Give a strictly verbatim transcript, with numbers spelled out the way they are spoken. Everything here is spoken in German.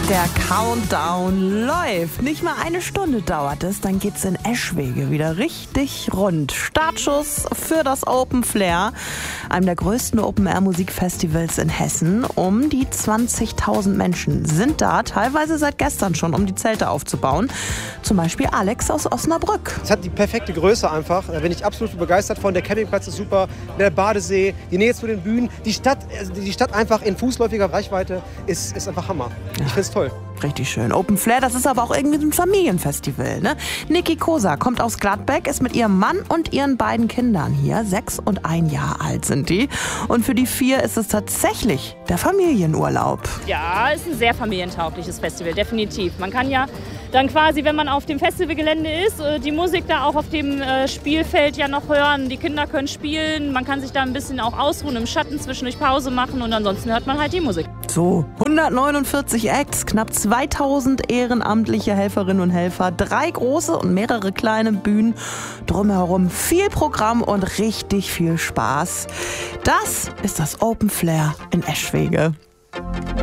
Der Countdown läuft. Nicht mal eine Stunde dauert es, dann geht's in Eschwege wieder richtig rund. Startschuss für das Open Flair, einem der größten Open-Air-Musikfestivals in Hessen. Um die zwanzigtausend Menschen sind da, teilweise seit gestern schon, um die Zelte aufzubauen. Zum Beispiel Alex aus Osnabrück. Es hat die perfekte Größe einfach. Da bin ich absolut begeistert von. Der Campingplatz ist super, der Badesee, die Nähe zu den Bühnen. Die Stadt, also die Stadt einfach in fußläufiger Reichweite ist, ist einfach Hammer. Ich finde es toll. Richtig schön. Open Flair, das ist aber auch irgendwie so ein Familienfestival, ne? Niki Kosa kommt aus Gladbeck, ist mit ihrem Mann und ihren beiden Kindern hier. Sechs und ein Jahr alt sind die. Und für die vier ist es tatsächlich der Familienurlaub. Ja, ist ein sehr familientaugliches Festival, definitiv. Man kann ja dann quasi, wenn man auf dem Festivalgelände ist, die Musik da auch auf dem Spielfeld ja noch hören. Die Kinder können spielen, man kann sich da ein bisschen auch ausruhen, im Schatten zwischendurch Pause machen und ansonsten hört man halt die Musik. So, hundertneunundvierzig Acts, knapp zweitausend ehrenamtliche Helferinnen und Helfer, drei große und mehrere kleine Bühnen, drumherum viel Programm und richtig viel Spaß. Das ist das Open Flair in Eschwege.